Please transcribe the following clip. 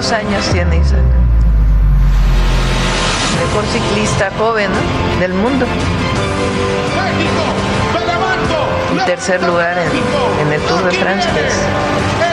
¿Cuántos años tiene Isaac? Mejor ciclista joven, ¿no?, del mundo. Y tercer lugar en el Tour de Francia.